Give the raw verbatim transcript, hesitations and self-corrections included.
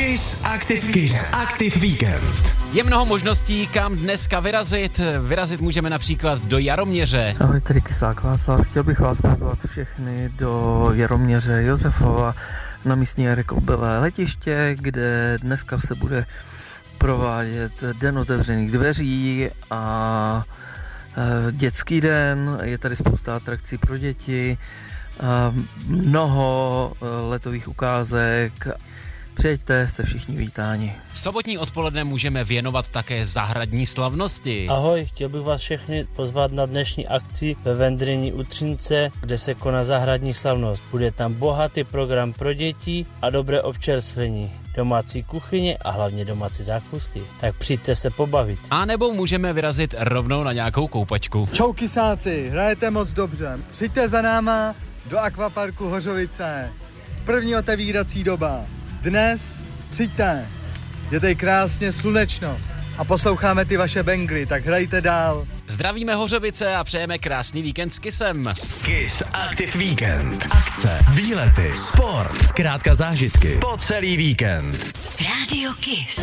Kiss Active, Kiss Active Weekend. Je mnoho možností, kam dneska vyrazit. Vyrazit můžeme například do Jaroměře. Ahoj, tady Kysák Václav. Chtěl bych vás pozvat všechny do Jaroměře Josefova na místní rychlobylé letiště, kde dneska se bude provádět den otevřených dveří a dětský den. Je tady spousta atrakcí pro děti, mnoho letových ukázek. Přijeďte, jste všichni vítáni. Sobotní odpoledne můžeme věnovat také zahradní slavnosti. Ahoj, chtěl bych vás všechny pozvat na dnešní akci ve Vendryni u Třince, kde se koná zahradní slavnost. Bude tam bohatý program pro děti a dobré občerstvení, domácí kuchyně a hlavně domácí zákusky. Tak přijďte se pobavit. A nebo můžeme vyrazit rovnou na nějakou koupačku. Čau kysáci, hrajete moc dobře. Přijďte za náma do akvaparku Hořovice. První otevírací doba. Dnes přijďte, je tady krásně slunečno a posloucháme ty vaše bangly, tak hrajte dál. Zdravíme Hořovice a přejeme krásný víkend s Kissem. Kiss Active Weekend. Akce, výlety, sport, zkrátka zážitky po celý víkend. Rádio Kiss.